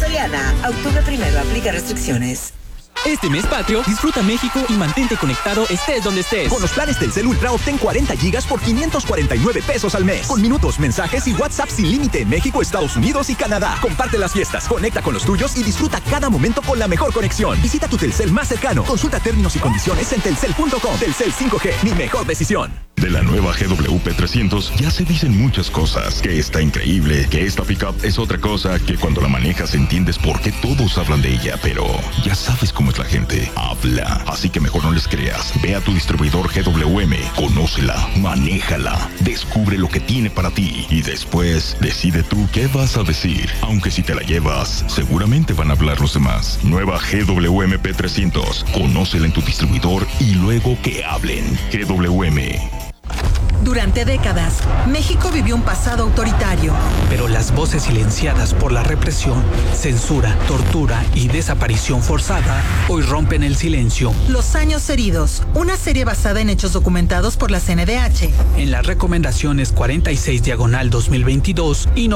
Soriana. A octubre 1 aplica restricciones. Este mes patrio, disfruta México y mantente conectado estés donde estés. Con los planes Telcel Ultra obtén 40 gigas por 549 pesos al mes. Con minutos, mensajes y WhatsApp sin límite en México, Estados Unidos y Canadá. Comparte las fiestas, conecta con los tuyos y disfruta cada momento con la mejor conexión. Visita tu Telcel más cercano. Consulta términos y condiciones en telcel.com. Telcel 5G, mi mejor decisión. De la nueva GWP 300 ya se dicen muchas cosas, que está increíble, que esta pickup es otra cosa, que cuando la manejas entiendes por qué todos hablan de ella, pero ya sabes cómo es la gente, habla, así que mejor no les creas. Ve a tu distribuidor GWM, conócela, manéjala, descubre lo que tiene para ti y después decide tú qué vas a decir. Aunque si te la llevas, seguramente van a hablar los demás. Nueva GWM P300, conócela en tu distribuidor y luego que hablen. GWM. Durante décadas, México vivió un pasado autoritario. Pero las voces silenciadas por la represión, censura, tortura y desaparición forzada hoy rompen el silencio. Los años heridos, una serie basada en hechos documentados por la CNDH. En las recomendaciones 46/2022 y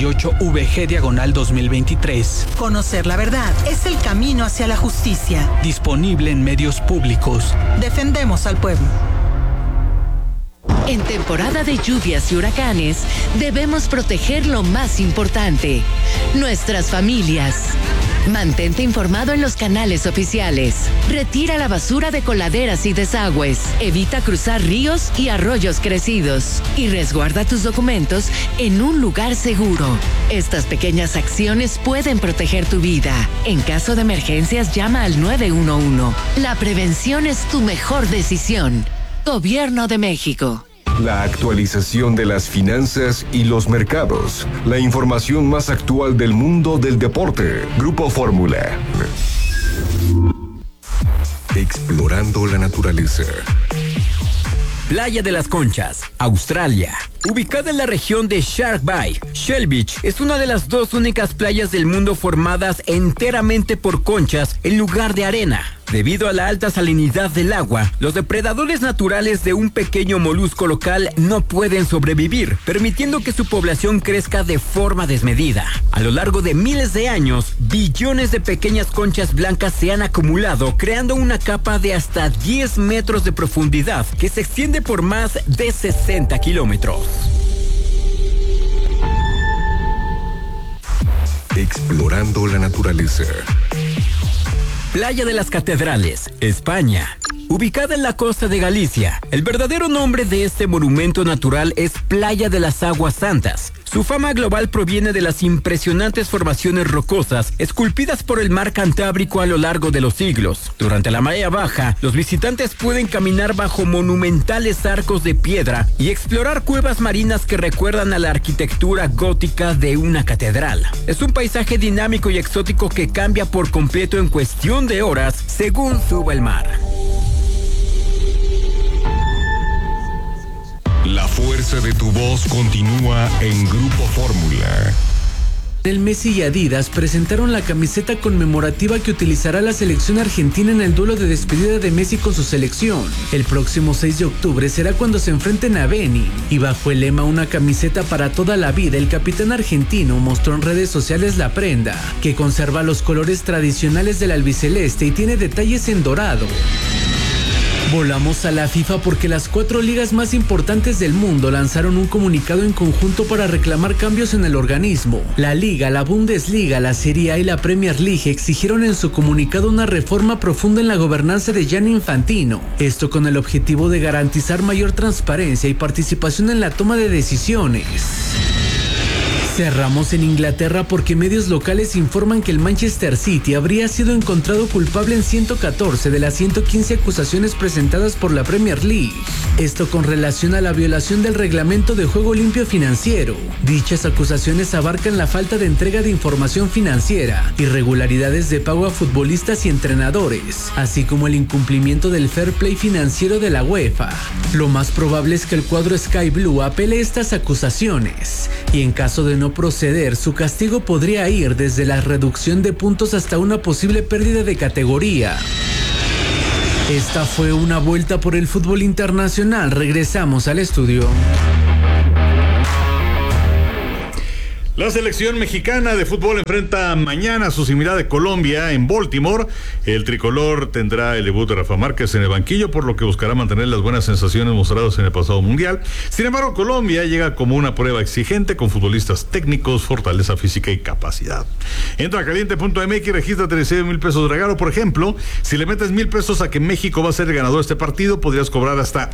98/VG/2023. Conocer la verdad es el camino hacia la justicia. Disponible en medios públicos. Defendemos al pueblo. En temporada de lluvias y huracanes, debemos proteger lo más importante, nuestras familias. Mantente informado en los canales oficiales. Retira la basura de coladeras y desagües. Evita cruzar ríos y arroyos crecidos. Y resguarda tus documentos en un lugar seguro. Estas pequeñas acciones pueden proteger tu vida. En caso de emergencias, llama al 911. La prevención es tu mejor decisión. Gobierno de México. La actualización de las finanzas y los mercados. La información más actual del mundo del deporte. Grupo Fórmula. Explorando la naturaleza. Playa de las Conchas, Australia. Ubicada en la región de Shark Bay, Shell Beach es una de las dos únicas playas del mundo formadas enteramente por conchas en lugar de arena. Debido a la alta salinidad del agua, los depredadores naturales de un pequeño molusco local no pueden sobrevivir, permitiendo que su población crezca de forma desmedida. A lo largo de miles de años, billones de pequeñas conchas blancas se han acumulado, creando una capa de hasta 10 metros de profundidad que se extiende por más de 60 kilómetros. Explorando la naturaleza. Playa de las Catedrales, España. Ubicada en la costa de Galicia, el verdadero nombre de este monumento natural es Playa de las Aguas Santas. Su fama global proviene de las impresionantes formaciones rocosas esculpidas por el mar Cantábrico a lo largo de los siglos. Durante la marea baja, los visitantes pueden caminar bajo monumentales arcos de piedra y explorar cuevas marinas que recuerdan a la arquitectura gótica de una catedral. Es un paisaje dinámico y exótico que cambia por completo en cuestión de horas según suba el mar. La fuerza de tu voz continúa en Grupo Fórmula. El Messi y Adidas presentaron la camiseta conmemorativa que utilizará la selección argentina en el duelo de despedida de Messi con su selección. El próximo 6 de octubre será cuando se enfrenten a Benin. Y bajo el lema "Una camiseta para toda la vida", el capitán argentino mostró en redes sociales la prenda, que conserva los colores tradicionales del albiceleste y tiene detalles en dorado. Volamos a la FIFA porque las 4 ligas más importantes del mundo lanzaron un comunicado en conjunto para reclamar cambios en el organismo. La Liga, la Bundesliga, la Serie A y la Premier League exigieron en su comunicado una reforma profunda en la gobernanza de Gianni Infantino. Esto con el objetivo de garantizar mayor transparencia y participación en la toma de decisiones. Cerramos en Inglaterra porque medios locales informan que el Manchester City habría sido encontrado culpable en 114 de las 115 acusaciones presentadas por la Premier League. Esto con relación a la violación del reglamento de juego limpio financiero. Dichas acusaciones abarcan la falta de entrega de información financiera, irregularidades de pago a futbolistas y entrenadores, así como el incumplimiento del fair play financiero de la UEFA. Lo más probable es que el cuadro Sky Blue apele estas acusaciones, y en caso de no proceder, su castigo podría ir desde la reducción de puntos hasta una posible pérdida de categoría. Esta fue una vuelta por el fútbol internacional. Regresamos al estudio. La selección mexicana de fútbol enfrenta mañana a su similar de Colombia en Baltimore. El tricolor tendrá el debut de Rafa Márquez en el banquillo, por lo que buscará mantener las buenas sensaciones mostradas en el pasado mundial. Sin embargo, Colombia llega como una prueba exigente con futbolistas técnicos, fortaleza física y capacidad. Entra a caliente.mx y regístrate, recibe $1,000 de regalo. Por ejemplo, si le metes $1,000 a que México va a ser el ganador de este partido, podrías cobrar hasta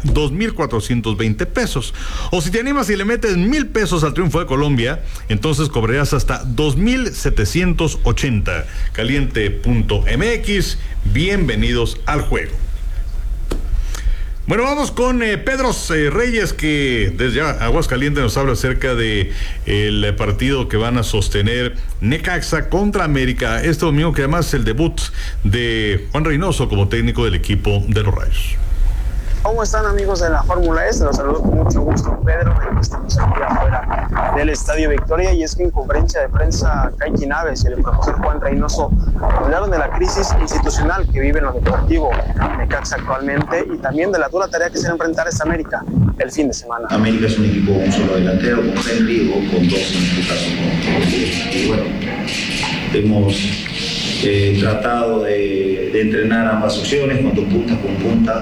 $2,420. O si te animas y le metes $1,000 al triunfo de Colombia, entonces cobrarás hasta $2,780. Caliente.mx, bienvenidos al juego. Bueno, vamos con Pedro Reyes, que desde Aguascalientes nos habla acerca de el partido que van a sostener Necaxa contra América este domingo, que además es el debut de Juan Reynoso como técnico del equipo de los Rayos. ¿Cómo están, amigos de la Fórmula E? Los saludo con mucho gusto, Pedro. Estamos aquí afuera del Estadio Victoria, y es que en conferencia de prensa Kaiki Naves y el profesor Juan Reynoso hablaron de la crisis institucional que vive en lo deportivo Necaxa actualmente, y también de la dura tarea que se va a enfrentar a América el fin de semana. América es un equipo con un solo delantero, con Henry, o con dos en este caso. Y bueno, hemos tratado de entrenar ambas opciones, con dos puntas con punta.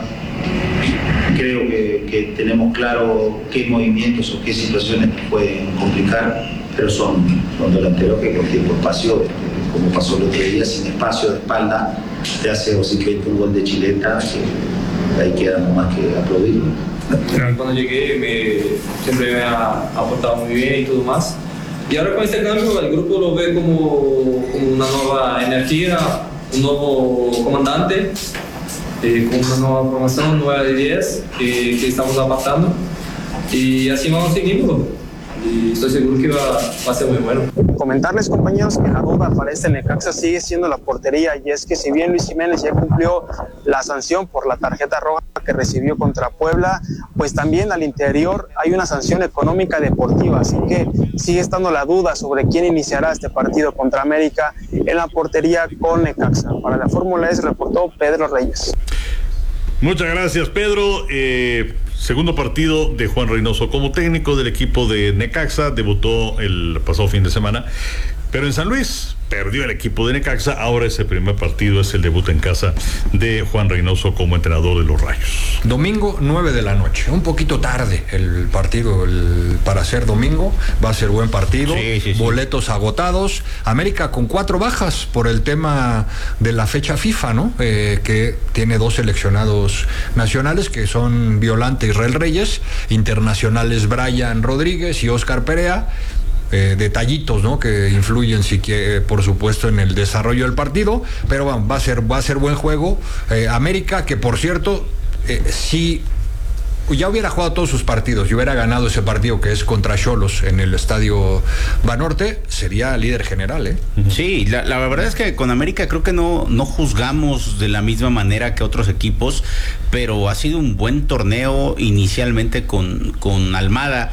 Creo que tenemos claro qué movimientos o qué situaciones nos pueden complicar, pero son delanteros que con tiempo espacio, como pasó el otro día, sin espacio de espalda, te hace o simplemente un gol de chileta, que ahí queda más que aplaudirlo. Cuando llegué siempre me ha aportado muy bien y todo más. Y ahora con este cambio el grupo lo ve como una nueva energía, un nuevo comandante. Con una nueva formación, nuevas ideas que estamos adaptando, y así vamos seguindo, y estoy seguro que va a ser muy bueno. Comentarles, compañeros, que la duda para este Necaxa sigue siendo la portería, y es que si bien Luis Jiménez ya cumplió la sanción por la tarjeta roja que recibió contra Puebla, pues también al interior hay una sanción económica deportiva, así que sigue estando la duda sobre quién iniciará este partido contra América en la portería con Necaxa. Para la Fórmula E reportó Pedro Reyes. Muchas gracias, Pedro. Segundo partido de Juan Reynoso como técnico del equipo de Necaxa. Debutó el pasado fin de semana, pero en San Luis perdió el equipo de Necaxa. Ahora ese primer partido es el debut en casa de Juan Reynoso como entrenador de los Rayos. Domingo 9 de la noche, un poquito tarde el partido para ser domingo. Va a ser buen partido, sí. Boletos agotados. América con 4 bajas por el tema de la fecha FIFA, ¿no? Que tiene 2 seleccionados nacionales, que son Violante Israel Reyes, internacionales Brian Rodríguez y Oscar Perea. Detallitos, ¿no?, que influyen, por supuesto, en el desarrollo del partido, pero bueno, va a ser buen juego. América, que por cierto, si ya hubiera jugado todos sus partidos y hubiera ganado ese partido que es contra Xolos en el Estadio Banorte, sería líder general, ¿eh? Sí, la verdad es que con América creo que no juzgamos de la misma manera que otros equipos, pero ha sido un buen torneo inicialmente con Almada.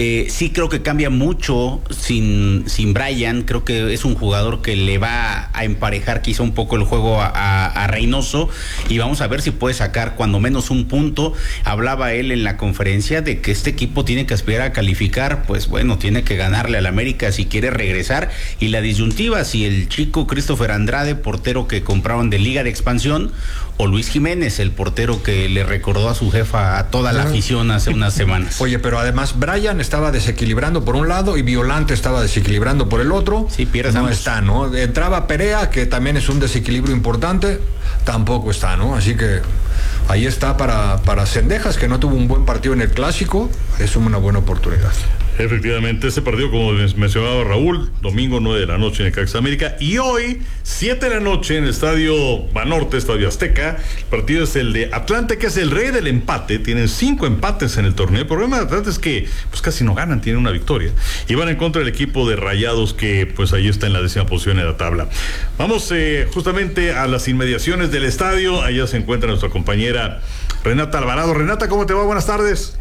Sí creo que cambia mucho sin Brian. Creo que es un jugador que le va a emparejar quizá un poco el juego a Reynoso, y vamos a ver si puede sacar cuando menos un punto. Hablaba él en la conferencia de que este equipo tiene que aspirar a calificar, pues bueno, tiene que ganarle al América si quiere regresar, y la disyuntiva, si el chico Christopher Andrade, portero que compraron de Liga de Expansión, o Luis Jiménez, el portero que le recordó a su jefa a toda la afición hace unas semanas. Oye, pero además Brian estaba desequilibrando por un lado y Violante estaba desequilibrando por el otro. Sí, pierdes no ambos. Está, ¿no? Entraba Perea, que también es un desequilibrio importante, tampoco está, ¿no? Así que ahí está para Cendejas, que no tuvo un buen partido en el Clásico, es una buena oportunidad. Efectivamente, este partido, como mencionaba Raúl, domingo 9 de la noche en Necaxa América, y hoy 7 de la noche en el Estadio Banorte, Estadio Azteca. El partido es el de Atlante, que es el rey del empate. Tienen 5 empates en el torneo. El problema de Atlante es que pues casi no ganan, tienen una victoria, y van en contra del equipo de Rayados, que pues ahí está en la 10ª posición en la tabla. Vamos justamente a las inmediaciones del estadio. Allá se encuentra nuestra compañera Renata Alvarado. Renata, ¿cómo te va? Buenas tardes.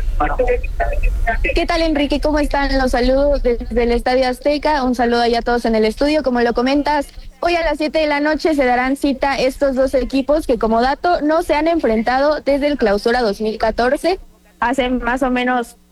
¿Qué tal, Enrique? ¿Cómo están? Los saludos desde el Estadio Azteca. Un saludo allá a todos en el estudio. Como lo comentas, hoy a las 7 de la noche se darán cita estos dos equipos que, como dato, no se han enfrentado desde el Clausura 2014. Hace más o menos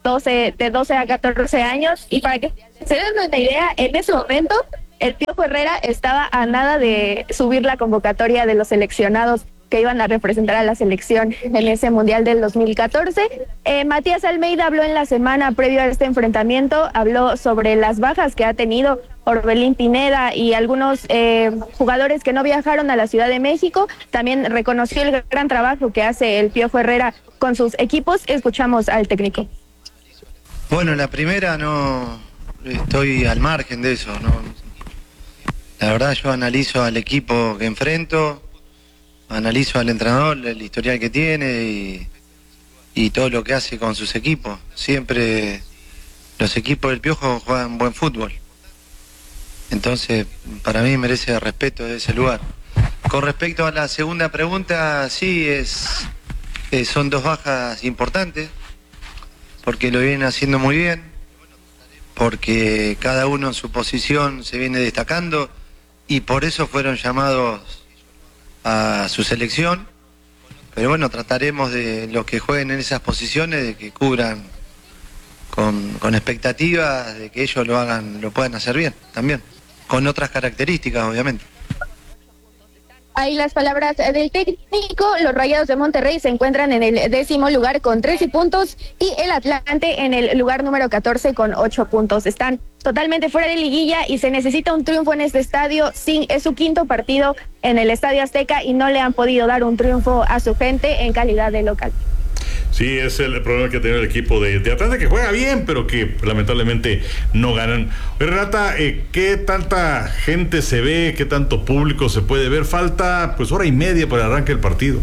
de 12 a 14 años. Y para que se den una idea, en ese momento el Piojo Herrera estaba a nada de subir la convocatoria de los seleccionados que iban a representar a la selección en ese Mundial del 2014. Matías Almeida habló en la semana previo a este enfrentamiento, habló sobre las bajas que ha tenido Orbelín Pineda y algunos jugadores que no viajaron a la Ciudad de México. También reconoció el gran trabajo que hace el Piojo Herrera con sus equipos. Escuchamos al técnico. Bueno, la primera no estoy al margen de eso, ¿no? La verdad yo analizo al equipo que enfrento, analizo al entrenador, el historial que tiene y todo lo que hace con sus equipos. Siempre los equipos del Piojo juegan buen fútbol. Entonces, para mí merece respeto de ese lugar. Con respecto a la segunda pregunta, sí, son 2 bajas importantes, porque lo vienen haciendo muy bien, porque cada uno en su posición se viene destacando y por eso fueron llamados a su selección. Pero bueno, trataremos de los que jueguen en esas posiciones de que cubran con expectativas de que ellos lo puedan hacer bien también, con otras características obviamente. Ahí las palabras del técnico. Los Rayados de Monterrey se encuentran en el 10º lugar con 13 puntos y el Atlante en el lugar número 14 con 8 puntos. Están totalmente fuera de liguilla y se necesita un triunfo en este estadio. Es su 5º partido en el Estadio Azteca y no le han podido dar un triunfo a su gente en calidad de local. Sí, es el problema que tiene el equipo de Atlante, que juega bien, pero que lamentablemente no ganan. Renata, ¿qué tanta gente se ve? ¿Qué tanto público se puede ver? Falta pues hora y media para el arranque del partido.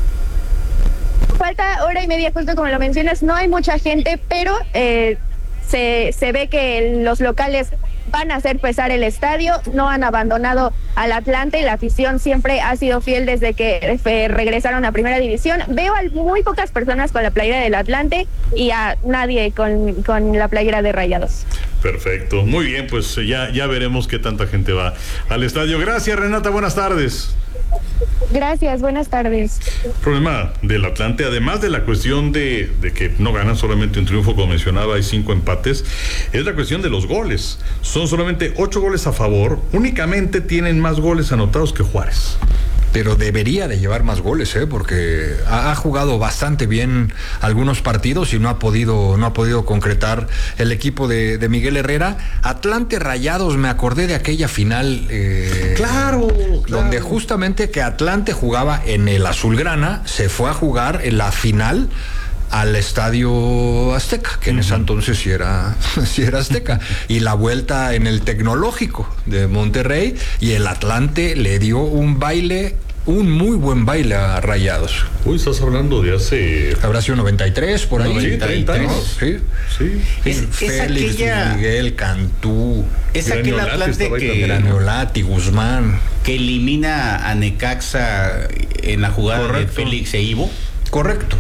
Falta hora y media, justo como lo mencionas. No hay mucha gente, pero se ve que los locales van a hacer pesar el estadio, no han abandonado al Atlante, la afición siempre ha sido fiel desde que regresaron a Primera División. Veo a muy pocas personas con la playera del Atlante y a nadie con la playera de Rayados. Perfecto, muy bien, pues ya veremos qué tanta gente va al estadio. Gracias, Renata, buenas tardes. Gracias, buenas tardes. El problema del Atlante, además de la cuestión de que no ganan solamente un triunfo, como mencionaba, hay 5 empates, es la cuestión de los goles. Son solamente 8 goles a favor, únicamente tienen más goles anotados que Juárez. Pero debería de llevar más goles, porque ha jugado bastante bien algunos partidos y no ha podido concretar el equipo de Miguel Herrera. Atlante Rayados, me acordé de aquella final, claro, donde justamente que Atlante jugaba en el Azulgrana, se fue a jugar en la final al Estadio Azteca, que en ese entonces sí era Azteca, y la vuelta en el Tecnológico de Monterrey, y el Atlante le dio un muy buen baile a Rayados. Uy, estás hablando de hace... Habrá sido 93, por ahí. Sí, 30 años. Sí. Félix, aquella... Miguel, Cantú. Es aquel Atlante que... Graniolati, Guzmán. Que elimina a Necaxa en la jugada. Correcto. De Félix e Ivo. Correcto.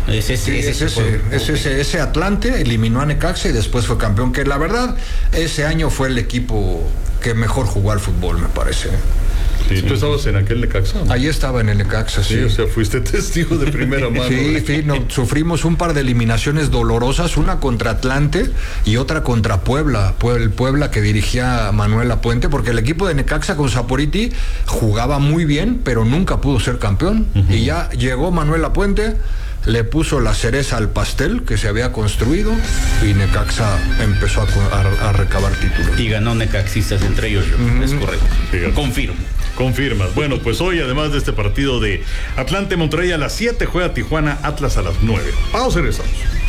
Ese Atlante eliminó a Necaxa y después fue campeón, que la verdad ese año fue el equipo que mejor jugó al fútbol, me parece. Sí, ¿tú estabas en aquel Necaxa? Ahí estaba en el Necaxa, sí. O sea, fuiste testigo de primera mano. Sí, sufrimos un par de eliminaciones dolorosas, una contra Atlante y otra contra Puebla. El Puebla que dirigía Manuel Lapuente, porque el equipo de Necaxa con Saporiti jugaba muy bien, pero nunca pudo ser campeón. Y ya llegó Manuel Lapuente, le puso la cereza al pastel que se había construido y Necaxa empezó a recabar títulos. Y ganó necaxistas entre ellos. Es correcto. Fíjate. Confirmas. Bueno, pues hoy, además de este partido de Atlante Monterrey a las 7, juega Tijuana Atlas a las 9. Pausa y regresamos.